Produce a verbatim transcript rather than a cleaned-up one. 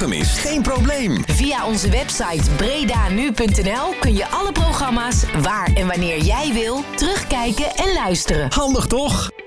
gemist? Geen probleem. Via onze website bredanu punt n l kun je alle programma's waar en wanneer jij wil terugkijken en luisteren. Handig toch?